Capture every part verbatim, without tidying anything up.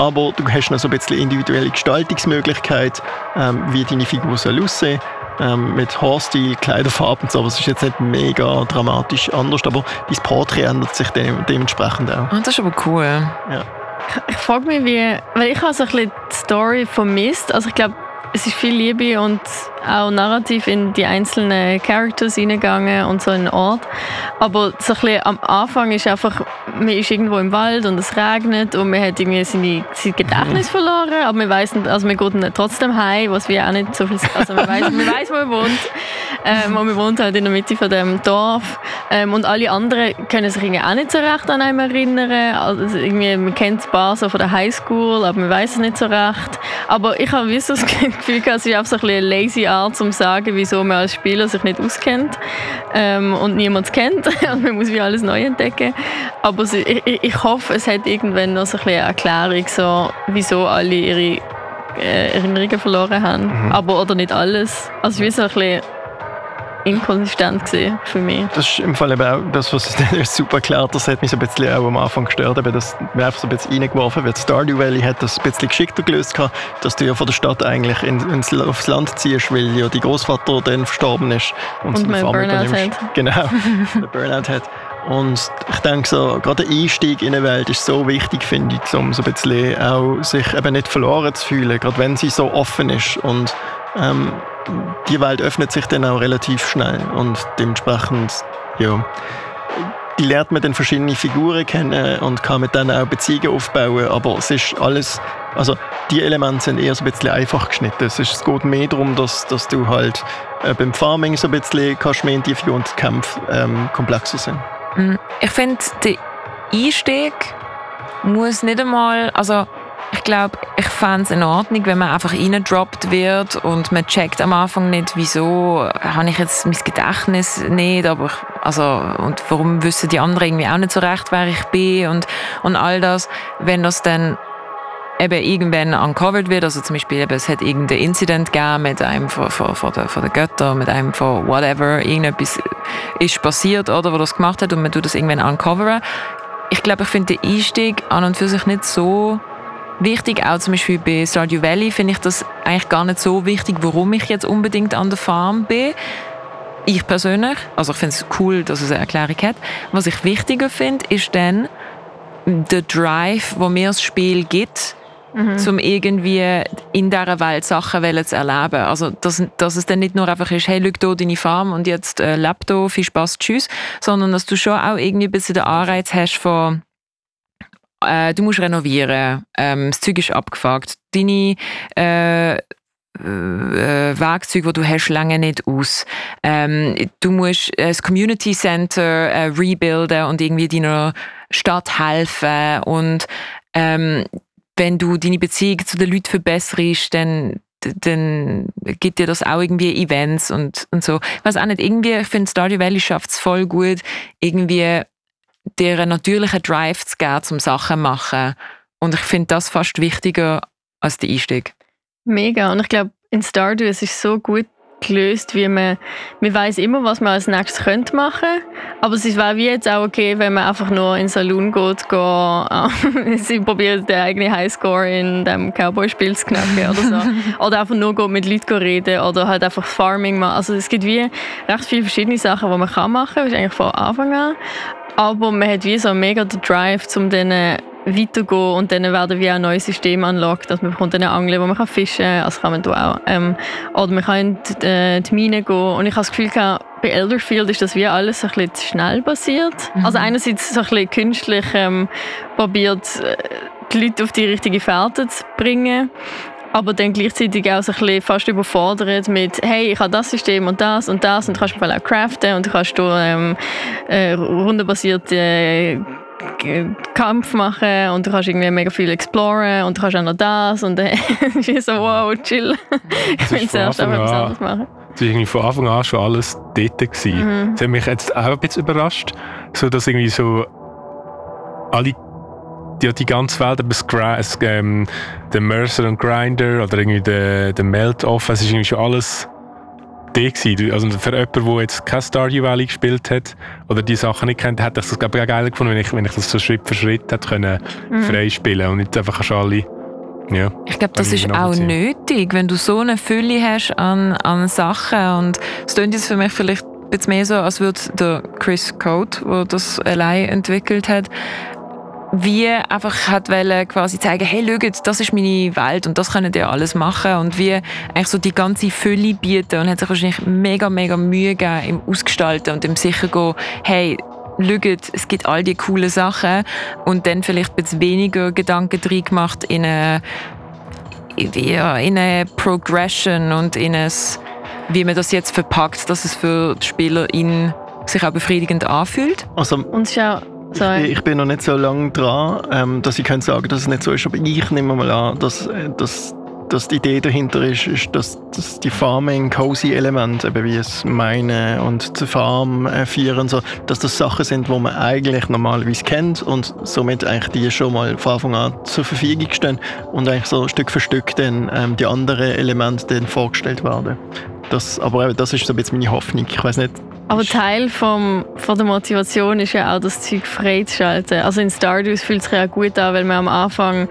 aber du hast noch so ein bisschen individuelle Gestaltungsmöglichkeit, ähm, wie deine Figur soll aussehen. Ähm, mit Haarstil, Kleiderfarben und so, aber es ist jetzt nicht mega dramatisch anders, aber dein Porträt ändert sich de- dementsprechend auch. Ah, das ist aber cool. Ja. Ich, ich frage mich, wie, weil ich habe so ein bisschen die Story vermisst, also ich glaube, es ist viel Liebe und auch narrativ in die einzelnen Characters hineingegangen und so in den Ort. Aber so ein bisschen am Anfang ist einfach, man ist irgendwo im Wald und es regnet und man hat irgendwie seine, sein Gedächtnis verloren, aber man weiss nicht, also man geht dann trotzdem heim, was wir auch nicht so viel, also man weiss, man weiss, wo man wohnt. Ähm, und man wohnt halt in der Mitte von dem Dorf. Ähm, und alle anderen können sich irgendwie auch nicht so recht an einem erinnern. Also irgendwie, man kennt ein paar so von der Highschool, aber man weiss es nicht so recht. Aber ich habe wie so das Gefühl, es ist einfach so ein bisschen eine lazy Art, um zu sagen, wieso man als Spieler sich nicht auskennt ähm, und niemand kennt. Und man muss wie alles neu entdecken. Aber so, ich, ich hoffe, es hat irgendwann noch so ein bisschen eine Erklärung, so, wieso alle ihre äh, Erinnerungen verloren haben. Mhm. Aber oder nicht alles. Also wie so ein bisschen inkonsistent gesehen für mich. Das ist im Fall eben auch das, was es super erklärt. Das hat mich so ein bisschen auch am Anfang gestört, eben, dass mir einfach so ein bisschen reingeworfen wird. Stardew Valley hat das ein bisschen geschickter gelöst, dass du ja von der Stadt eigentlich in, ins, aufs Land ziehst, weil ja die Großvater dann verstorben ist. Und, und man Burnout hat. Genau, der Burnout hat. Und ich denke so, gerade der Einstieg in eine Welt ist so wichtig, finde ich, um so ein bisschen auch sich eben nicht verloren zu fühlen, gerade wenn sie so offen ist. Und ähm, die Welt öffnet sich dann auch relativ schnell und dementsprechend, ja, die lernt man dann verschiedene Figuren kennen und kann mit denen auch Beziehungen aufbauen, aber es ist alles, also die Elemente sind eher so ein bisschen einfach geschnitten. Es, ist, es geht mehr darum, dass, dass du halt äh, beim Farming so ein bisschen kannst mehr in die Figur und die Kämpfe ähm, komplexer sind. Ich finde, der Einstieg muss nicht einmal, also ich glaube, ich fände es in Ordnung, wenn man einfach reingedroppt wird und man checkt am Anfang nicht, wieso habe ich jetzt mein Gedächtnis nicht, aber ich, also, und warum wissen die anderen irgendwie auch nicht so recht, wer ich bin und, und all das. Wenn das dann eben irgendwann uncovered wird, also zum Beispiel eben, es hat irgendein Incident gegeben mit einem von, von, von, den, von den Göttern, mit einem von whatever, irgendetwas ist passiert, oder, wo das gemacht hat und man tut das irgendwann uncoveren. Ich glaube, ich finde den Einstieg an und für sich nicht so wichtig. Auch zum Beispiel bei Stardew Valley finde ich das eigentlich gar nicht so wichtig, warum ich jetzt unbedingt an der Farm bin. Ich persönlich, also ich finde es cool, dass es eine Erklärung hat. Was ich wichtiger finde, ist dann der Drive, wo mir das Spiel gibt, mhm. um irgendwie in dieser Welt Sachen zu erleben. Also, dass, dass es dann nicht nur einfach ist, hey, schau hier deine Farm und jetzt äh, leb hier, viel Spaß, tschüss, sondern dass du schon auch irgendwie ein bisschen den Anreiz hast von äh, du musst renovieren, ähm, das Zeug ist abgefuckt, deine äh, äh, Werkzeuge, die du hast, lange nicht aus. Ähm, du musst das Community Center äh, rebuilden und irgendwie deiner Stadt helfen und ähm, wenn du deine Beziehung zu den Leuten verbesserst, dann, dann gibt dir das auch irgendwie Events und, und so. Ich weiß auch nicht, irgendwie, ich finde Stardew Valley schafft es voll gut, irgendwie dir einen natürlichen Drive zu geben, um Sachen zu machen. Und ich finde das fast wichtiger als der Einstieg. Mega. Und ich glaube, in Stardew es ist so gut gelöst, wie man, man weiss immer, was man als nächstes könnte machen. Aber es wäre wie jetzt auch okay, wenn man einfach nur in den Saloon geht, geht sie probiert den eigenen Highscore in dem Cowboy-Spiel zu knacken oder so. Oder einfach nur geht mit Leuten reden oder halt einfach Farming machen. Also es gibt wie recht viele verschiedene Sachen, die man kann machen kann, eigentlich von Anfang an. Aber man hat wie so mega den Drive, um dann weiterzugehen und dann werden wie ein neues System unlockt, dass man bekommt eine Angel, wo man fischen kann, also kann man da auch. Ähm, oder man kann in die, äh, die Mine gehen und ich habe das Gefühl, bei Elderfield ist das wie alles so ein bisschen zu schnell passiert. Mhm. Also einerseits so ein bisschen künstlich ähm, probiert, die Leute auf die richtige Fährte zu bringen, aber dann gleichzeitig auch so ein bisschen fast überfordert mit «Hey, ich habe das System und das und das» und du kannst auch craften und du kannst da ähm, äh, rundenbasierte äh, Kampf machen und du kannst irgendwie mega viel exploren und du kannst auch noch das und dann ist es so «Wow, chill». Ich will zuerst auch etwas anderes machen. Es war irgendwie von Anfang an schon alles dort gewesen. Mhm. Das hat mich jetzt auch ein bisschen überrascht, so dass irgendwie so alle ja, die ganze Welt, aber das, das, ähm, der Mercer und Grinder oder irgendwie der, der Melt-Off, es ist irgendwie schon alles der gewesen. Also für jemanden, der jetzt kein Stardew Valley gespielt hat oder die Sachen nicht kennt, hätte ich das glaube ich auch geil gefunden, wenn ich, wenn ich das so Schritt für Schritt hätte können Mhm. freispielen und nicht einfach schon alle. Ja, Ich glaube, das Kann ist ich auch nachvollziehen. nötig, wenn du so eine Fülle hast an, an Sachen. Und es klingt jetzt für mich vielleicht ein bisschen mehr so, als würde der Chris Code, der das allein entwickelt hat, wie einfach hat wollen quasi zeigen, hey, schaut, das ist meine Welt und das könnt ihr alles machen. Und wie eigentlich so die ganze Fülle bieten und hat sich wahrscheinlich mega, mega Mühe gegeben im Ausgestalten und im Sichergehen, hey, schaut, es gibt all die coolen Sachen und dann vielleicht ein bisschen weniger Gedanken drin gemacht in eine, ja, in eine Progression und in ein, wie man das jetzt verpackt, dass es für die SpielerInnen sich auch befriedigend anfühlt. Also, Und es ist auch, ich, sorry. bin- ich bin noch nicht so lange dran, ähm, dass ich kann sagen, dass es nicht so ist, aber ich nehme mal an, dass, äh, dass, dass die Idee dahinter ist, ist dass, dass die Farming-Cozy-Elemente, eben wie es Meinen und die Farm äh, führen und so, dass das Sachen sind, die man eigentlich normalerweise kennt und somit eigentlich die schon mal von Anfang an zur Verfügung stehen und eigentlich so Stück für Stück dann ähm, die anderen Elemente dann vorgestellt werden. Das, aber eben, das ist so ein bisschen meine Hoffnung. Ich weiß nicht. Aber Teil vom, von der Motivation ist ja auch, das Zeug freizuschalten. Also in Stardew fühlt es sich ja gut an, weil man am Anfang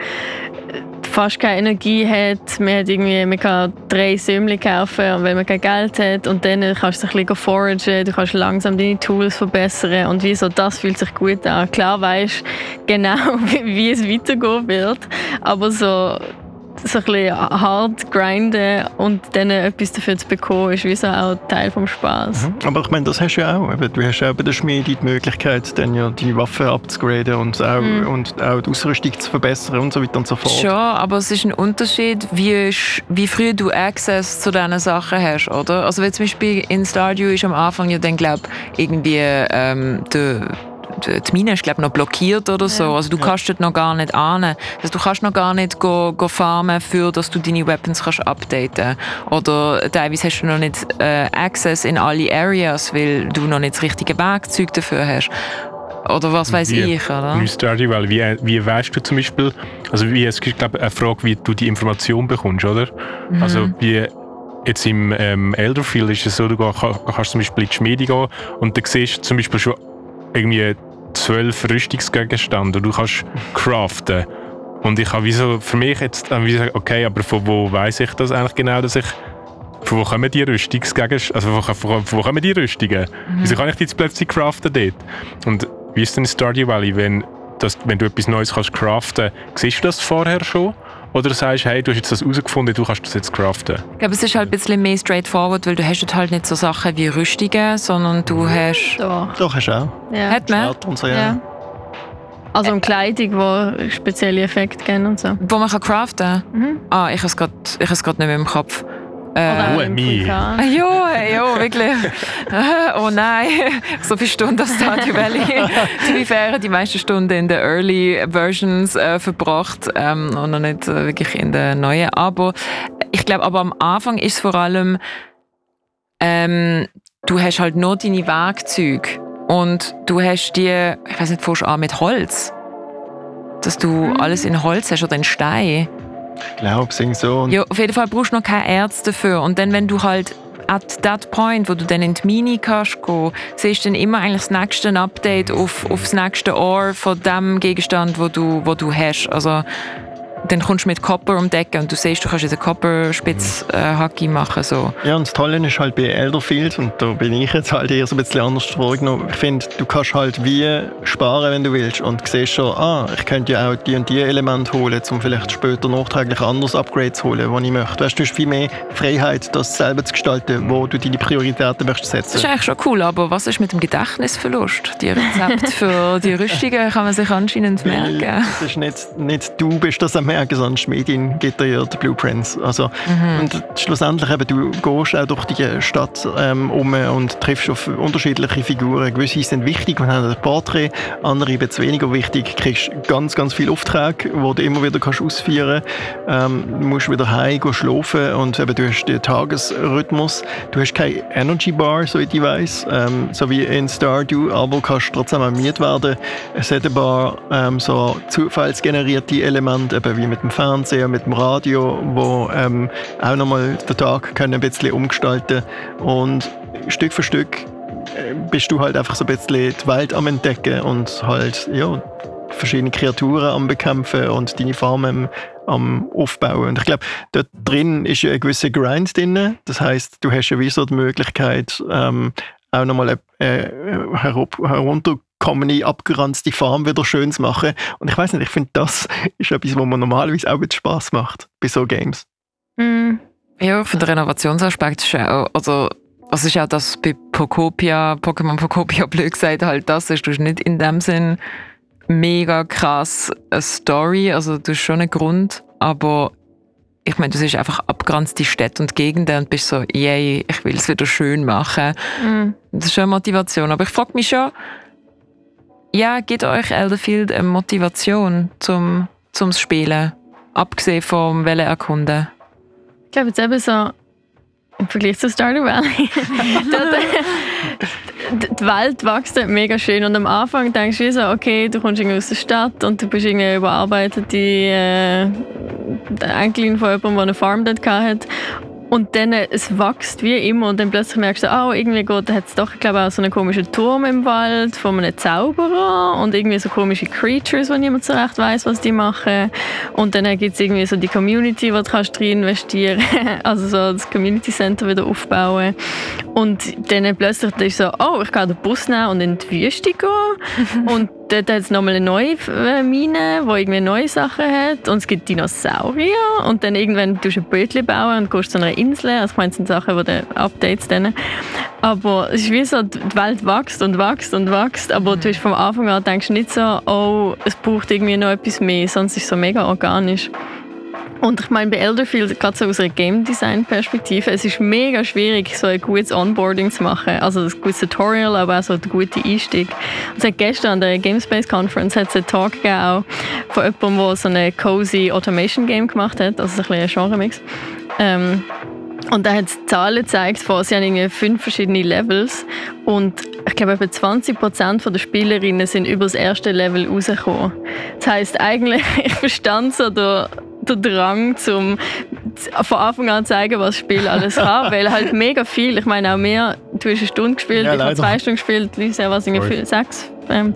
fast keine Energie hat. Man, hat irgendwie, man kann drei Säumchen kaufen, und wenn man kein Geld hat. Und dann kannst du ein bisschen foragen, du kannst langsam deine Tools verbessern. Und wie so, das fühlt sich gut an. Klar weisst genau, wie, wie es weitergehen wird. Aber so, so ein bisschen hart grinden und dann etwas dafür zu bekommen, ist wie so auch Teil vom Spaß. Mhm. Aber ich meine, das hast du ja auch. Eben, du hast ja bei der Schmiede die Möglichkeit, dann ja die Waffen abzugraden und auch, Mhm. und auch die Ausrüstung zu verbessern und so weiter und so fort. Schon, aber es ist ein Unterschied, wie, sch- wie früh du Access zu diesen Sachen hast, oder? Also wie zum Beispiel in Stardew ist am Anfang ja dann, glaube irgendwie ähm, der die die Mine ist glaube noch blockiert oder so. Also du kannst dort noch gar nicht an. Also du kannst noch gar nicht go, go farmen, für dass du deine Weapons kannst updaten. Oder teilweise hast du noch nicht äh, Access in alle Areas, weil du noch nicht das richtige Werkzeug dafür hast. Oder was weiß Wie- ich, oder? Im Stardew Valley, wie, wie weißt du zum Beispiel, also wie, es ist glaube ich eine Frage, wie du die Information bekommst, oder? Mhm. Also wie jetzt im ähm, Elderfield ist es so, du geh- kannst zum Beispiel in die Schmiede gehen und dann siehst du zum Beispiel schon irgendwie zwölf Rüstungsgegenstände und du kannst craften. Und ich habe wie so, für mich jetzt dann wie gesagt, okay, aber von wo weiss ich das eigentlich genau, dass ich, von wo kommen die Rüstungsgegenstände, also von, von, von wo kommen die Rüstungen? Wieso kann ich die jetzt plötzlich craften dort? Und wie ist denn in Stardew Valley, wenn, das, wenn du etwas Neues kannst craften, siehst du das vorher schon? Oder sagst du, hey, du hast jetzt das herausgefunden, du kannst das jetzt craften? Ich glaube, es ist halt ein bisschen mehr straightforward, weil du hast dort halt nicht so Sachen wie Rüstungen, sondern du hast... Doch. Doch, hast du auch. Ja. Hat man? Schwert und so, ja. Ja. Also um Kleidung, die spezielle Effekte geben und so. Wo man kann craften kann. Mhm. Ah, ich habe es gerade nicht mehr im Kopf. Äh, Oder auch Oh, im mi. Vulkan. Ah, ja, ja, wirklich. Oh nein, so viele Stunden auf Stardew Valley. Zu be fair, die meisten Stunden in den Early Versions äh, verbracht ähm, und noch nicht äh, wirklich in den neuen. Aber ich glaube, aber am Anfang ist es vor allem, ähm, du hast halt nur deine Werkzeuge und du hast die, ich weiß nicht, fängst du an mit Holz. Dass du alles in Holz hast oder in Stein. Ich glaube, es so. Und Ja, auf jeden Fall brauchst du noch keine Ärzte dafür. Und dann, wenn du halt at that point, wo du dann in die Mini kannst gehen, siehst du dann immer eigentlich das nächste Update auf, auf das nächste Ohr von dem Gegenstand, wo du, wo du hast. Also dann kommst du mit Copper um die Ecke und du siehst, du kannst jetzt eine Copper-Spitz-Hacki machen. So. Ja, und das Tolle ist halt bei Elderfield, und da bin ich jetzt halt eher so ein bisschen anders vorgenommen. Ich finde, du kannst halt wie sparen, wenn du willst, und siehst schon, ah, ich könnte ja auch die und die Elemente holen, um vielleicht später nachträglich anderes Upgrade zu holen, was ich möchte. Weißt, du hast viel mehr Freiheit, das selber zu gestalten, wo du deine Prioritäten möchtest Das ist setzen. eigentlich schon cool, aber was ist mit dem Gedächtnisverlust? Die Rezepte für die Rüstungen kann man sich anscheinend Weil merken. das ist nicht, nicht du bist das am Merken, sondern die Schmiedin gibt dir ja die Blueprints. Also, Mhm. Und schlussendlich eben, du gehst auch durch die Stadt ähm, um und triffst auf unterschiedliche Figuren. Gewisse sind wichtig und haben ein Porträt, andere ein bisschen weniger wichtig. Du kriegst ganz, ganz viele Aufträge, die du immer wieder kannst ausführen kannst. Ähm, du musst wieder heim gehen schlafen und eben, du hast den Tagesrhythmus. Du hast keine Energy Bar, so ich weiss, ähm, so wie in Stardew, aber kannst trotzdem animiert werden. Es hat ein paar ähm, so zufallsgenerierte Elemente, eben wie mit dem Fernseher, mit dem Radio, wo ähm, auch nochmal den Tag können ein bisschen umgestalten. Und Stück für Stück äh, bist du halt einfach so ein bisschen die Welt am Entdecken und halt, ja, verschiedene Kreaturen am Bekämpfen und deine Farmen am Aufbauen. Und ich glaube, dort drin ist ja ein gewisser Grind drin. Das heisst, du hast ja wie so die Möglichkeit, ähm, auch nochmal eine äh, herunterkommende, abgeranzte Farm wieder schön zu machen. Und ich weiss nicht, ich finde, das ist etwas, was man normalerweise auch mit Spass macht bei so Games. Mm. Ja, für den Renovationsaspekt ist ja auch, also was ist auch das bei Pokopia, Pokémon Pokopia blöd gesagt, halt das ist, du hast nicht in dem Sinn mega krass eine Story, also du hast schon einen Grund, aber ich meine, du siehst einfach abgegrenzte Städte und Gegenden und bist so, yay, ich will es wieder schön machen. Mm. Das ist schon eine Motivation, aber ich frage mich schon, ja, gibt euch Elderfield eine Motivation zum, zum Spielen, abgesehen vom Welle erkunden? Ich glaube jetzt eben so, im Vergleich zu Stardew Valley, die Welt wächst mega schön und am Anfang denkst du so, okay, du kommst irgendwie aus der Stadt und du bist irgendwie überarbeitete äh, Enkelin von jemandem, der eine Farm dort hatte. Und dann, es wächst wie immer und dann plötzlich merkst du, oh, irgendwie geht, da hat es doch, glaube ich, auch so einen komischen Turm im Wald von einem Zauberer und irgendwie so komische Creatures, wo niemand so recht weiss, was die machen. Und dann gibt es irgendwie so die Community, wo du kannst rein investieren kannst, also so das Community Center wieder aufbauen. Und dann plötzlich ist so, oh, ich kann den Bus nehmen und in die Wüste gehen. Und dort hat es nochmal eine neue Mine, die irgendwie neue Sachen hat. Und es gibt Dinosaurier. Und dann irgendwann tust du ein Bötchen bauen und gehst zu einer Insel. Also ich meine, das sind Sachen, die du Updates dann. Aber es ist wie so, die Welt wächst und wächst und wächst. Aber du hast vom Anfang an denkst nicht so, oh, es braucht irgendwie noch etwas mehr. Sonst ist es so mega organisch. Und ich meine, bei Elderfield, gerade so aus einer Game-Design-Perspektive, es ist mega schwierig, so ein gutes Onboarding zu machen. Also ein gutes Tutorial, aber auch so ein guter Einstieg. Es hat gestern an der Gamespace Conference hat es einen Talk gegeben, auch von jemandem, der so eine cozy Automation-Game gemacht hat, also so ein bisschen ein Genre-Mix. Ähm, und er hat Zahlen gezeigt, von, sie haben irgendwie fünf verschiedene Levels und ich glaube, etwa zwanzig Prozent der Spielerinnen sind über das erste Level rausgekommen. Das heisst eigentlich, ich verstand so der, der Drang, zum von Anfang an zu zeigen, was das Spiel alles kann, weil halt mega viel, ich meine auch mehr, du hast eine Stunde gespielt, ja, ich habe zwei Stunden gespielt, Lisa was irgendwie sechs. Ähm,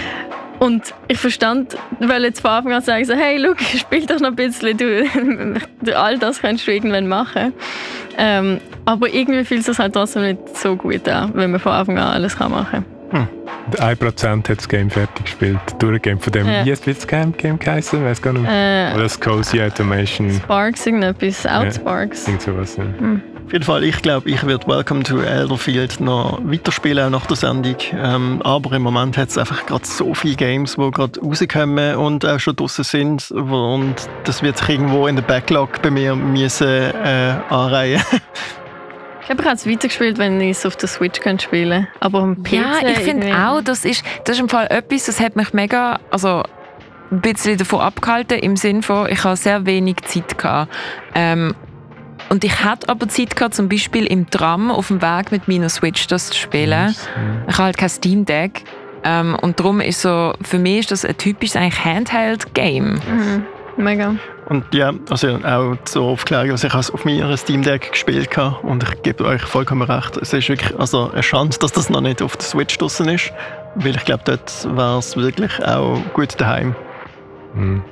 Und ich verstand, weil jetzt von Anfang an sagen, so, hey, schau, spiel doch noch ein bisschen, du, du, all das kannst du irgendwann machen. Ähm, aber irgendwie fühlt es sich halt trotzdem nicht so gut an, wenn man von Anfang an alles kann machen kann. Hm. ein Prozent hat das Game fertig gespielt, durchgegeben von dem, ja. wie wird das Game, Game geheißen? Weiß gar nicht. Äh, Oder das Cozy Automation. Sparks, irgendetwas, Outsparks. Ja, irgend sowas, ja. Hm. Auf jeden Fall, ich glaube, ich werde Welcome to Elderfield noch weiterspielen, auch nach der Sendung. Ähm, aber im Moment hat es einfach gerade so viele Games, die gerade rauskommen und auch schon draussen sind. Und das wird sich irgendwo in der Backlog bei mir müssen, äh, anreihen. Ich glaube, ich habe es weitergespielt, wenn ich es auf der Switch spielen könnte. Aber am P C... Ja, ich finde auch, das ist, das ist im Fall etwas, das hat mich mega... Also, ein bisschen davon abgehalten, im Sinne von, ich habe sehr wenig Zeit gehabt. Ähm, Und ich hatte aber Zeit gehabt, zum Beispiel im Tram auf dem Weg mit meiner Switch das zu spielen. Yes. Ich habe halt kein Steam Deck. Ähm, und darum ist so, für mich ist das ein typisches eigentlich Handheld-Game. Mhm. Mega. Und ja, also auch zur Aufklärung, also ich habe es auf meiner Steam Deck gespielt und ich gebe euch vollkommen recht. Es ist wirklich also eine Chance, dass das noch nicht auf der Switch draussen ist, weil ich glaube, dort wäre es wirklich auch gut daheim. Mhm.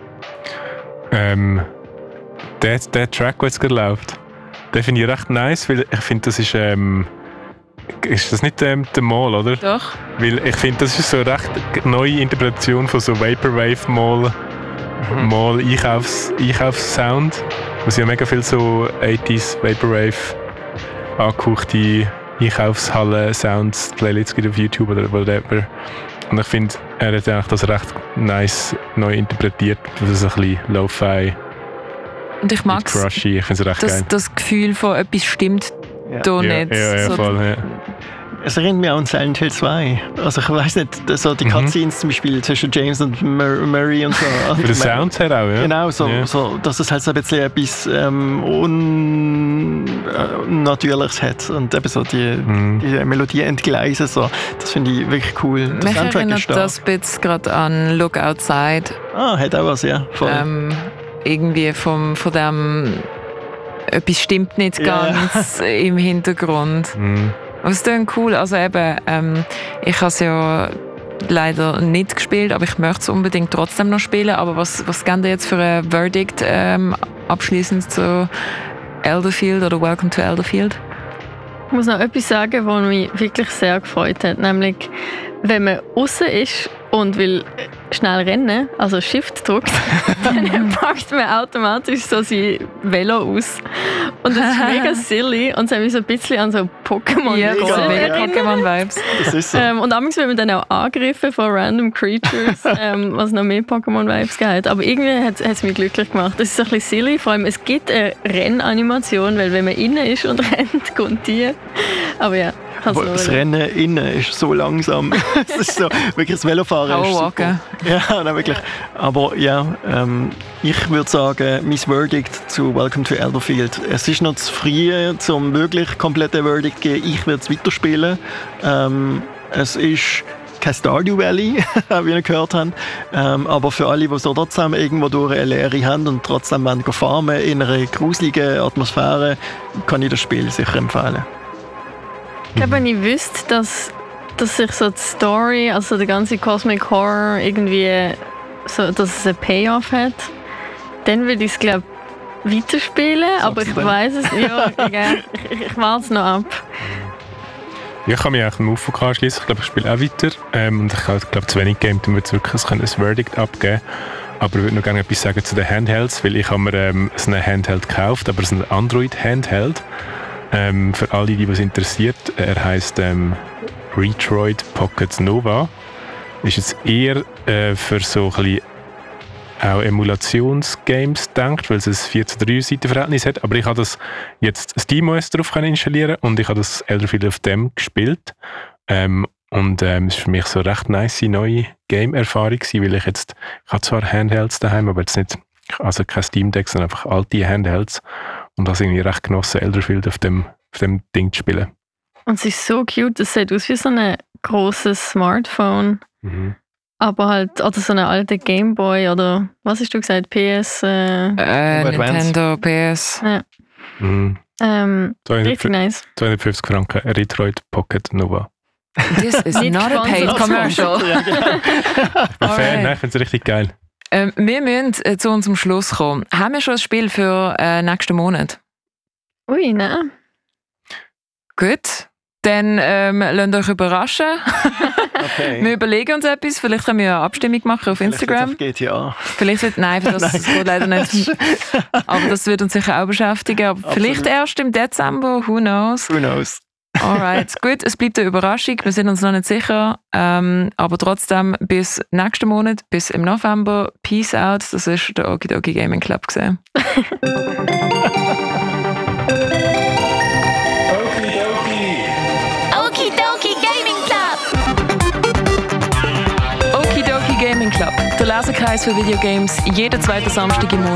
Ähm, der, der Track, der jetzt gerade läuft, den finde ich recht nice, weil ich finde, das ist, ähm, ist das nicht ähm, der Mall, oder? Doch. Weil ich finde, das ist so eine recht neue Interpretation von so Vaporwave Mall, mhm. Mall Einkaufs, Einkaufssound, wo sie ja mega viel so achtziger Vaporwave angehauchte Einkaufshallen-Sounds, Playlists gibt auf YouTube oder whatever. Und ich finde, er hat eigentlich das recht nice neu interpretiert, das ist ein bisschen Lo-Fi. Und ich mag es, ich find's recht das, geil. das Gefühl von etwas stimmt Ja. da Ja, nicht. ja, ja, So- voll, ja. Es erinnert mich auch an Silent Hill zwei. Also ich weiss nicht, so die Mhm. Cutscenes zum Beispiel zwischen James und Mur- Murray und so. Für den Sound her auch, ja. Genau, so, Ja. so, dass es halt so ein bisschen etwas ähm, Unnatürliches hat und eben so die, Mhm. die Melodie entgleisen. So. Das finde ich wirklich cool. Der Mich Soundtrack ist erinnert stark. das ein bisschen gerade an Look Outside. Ah, hat auch was, ja. Voll. Ähm, irgendwie vom, von dem etwas stimmt nicht ganz yeah. im Hintergrund. Mm. Aber es ist dann cool. Also eben, ähm, ich habe es ja leider nicht gespielt, aber ich möchte es unbedingt trotzdem noch spielen. Aber was, was geben ihr jetzt für ein Verdict ähm, abschließend zu Elderfield oder Welcome to Elderfield? Ich muss noch etwas sagen, was mich wirklich sehr gefreut hat. Nämlich, wenn man außen ist und will schnell rennen, also Shift drückt, dann packt man automatisch so sein Velo aus. Und das ist mega silly und es hat mich so ein bisschen an so Pokémon ja, Pokémon-Vibes. Das ist so. Ähm, und abends wird man dann auch angegriffen von random Creatures, ähm, was noch mehr Pokémon-Vibes gibt. Aber irgendwie hat es mich glücklich gemacht. Das ist so ein bisschen silly, vor allem es gibt eine Rennanimation, weil wenn man innen ist und rennt, kommt die. Aber ja. Aber das Rennen innen ist so langsam. Es ist so, wirklich das Velofahren ist super. Ja, nein, wirklich. Aber ja, ähm, ich würde sagen, mein Verdict zu Welcome to Elderfield. Es ist noch zu früh, um wirklich komplette Verdict zu geben. Ich würde es weiterspielen. Ähm, es ist kein Stardew Valley, wie wir gehört haben. Ähm, aber für alle, die so trotzdem irgendwo durch eine Leere haben und trotzdem wollen farmen in einer gruseligen Atmosphäre, kann ich das Spiel sicher empfehlen. Ich glaube, wenn ich wüsste, dass, dass sich so die Story, also der ganze Cosmic Horror irgendwie, so, dass es einen Payoff hat, dann würde ich es, glaube ich, weiterspielen. Was aber ich weiß es nicht. Ja, ich, ich, ich warte es noch ab. Ja, ich kann mich eigentlich dem Aufwand anschließen. Ich glaube, ich spiele auch weiter. Ähm, und ich habe, glaube zu wenig Game, um jetzt wirklich ein Verdict abgeben. Aber ich würde noch gerne etwas sagen zu den Handhelds, weil ich habe mir ähm, so einen Handheld gekauft, aber es ist ein Android-Handheld. Ähm, für alle, die was interessiert, er heisst ähm, Retroid Pocket Nova. Ist jetzt eher äh, für so ein bisschen auch Emulationsgames gedacht, weil es ein vier zu drei Seitenverhältnis hat. Aber ich habe das jetzt SteamOS drauf installieren und ich habe das Elderfield auf dem gespielt. Ähm, und ähm, es war für mich so eine recht nice neue Game-Erfahrung gewesen, weil ich jetzt, ich habe zwar Handhelds daheim, aber jetzt nicht, also kein Steam Deck, sondern einfach alte Handhelds. Und das irgendwie recht genossen, Elderfield auf dem, auf dem Ding zu spielen. Und es ist so cute, es sieht aus wie so ein grosses Smartphone. Mhm. Aber halt, oder so eine alte Gameboy oder, was hast du gesagt, P S? Äh, äh, Nintendo, P S. Ja. Mhm. Ähm, richtig nice. zweihundertfünfzig Franken, Retroid Pocket Nova. This is not a paid commercial. Ich bin Fan, ne? Ich finde es richtig geil. Ähm, wir müssen äh, zu unserem Schluss kommen. Haben wir schon ein Spiel für äh, nächsten Monat? Ui, nein. Gut. Dann ähm, lasst euch überraschen. Okay. Wir überlegen uns etwas. Vielleicht können wir eine Abstimmung machen auf Instagram. Vielleicht wird auf G T A. Vielleicht wird, nein, das, nein. das geht leider nicht. Aber das wird uns sicher auch beschäftigen. Aber Absolut. Vielleicht erst im Dezember. Who knows? Who knows? Alright, gut, es bleibt eine Überraschung, wir sind uns noch nicht sicher, ähm, aber trotzdem bis nächsten Monat, bis im November, Peace out, das ist der Okidoki Gaming Club gesehen. Okidoki Gaming Club! Okidoki Gaming Club, der Leserkreis für Videogames, jeden zweiten Samstag im Monat.